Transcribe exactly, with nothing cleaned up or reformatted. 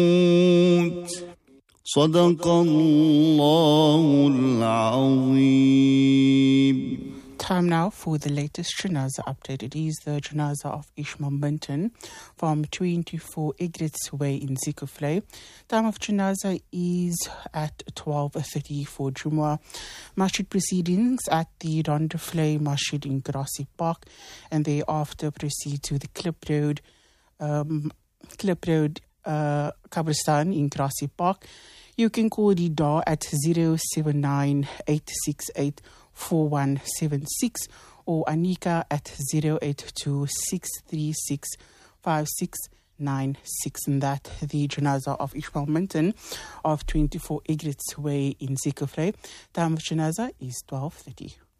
صدق الله العظيم. Time now for the latest Janaza update. It is the Janaza of Ishmael Minton from twenty-four Egrets Way in Zeekoevlei. Time of Janaza is at twelve thirty for Jumu'ah. Masjid proceedings at the Rondevlei Masjid in Grassy Park, and thereafter proceed to the Klip Road, um, Klip Road uh, Kabristan in Grassy Park. You can call the D A at zero seven nine eight six eight four one seven six or Anika at zero eight two six three six five six nine six. And that the Janaza of Ishmael Minton of twenty-four Egrets Way in Zeekoevlei. Time of Janaza is twelve thirty.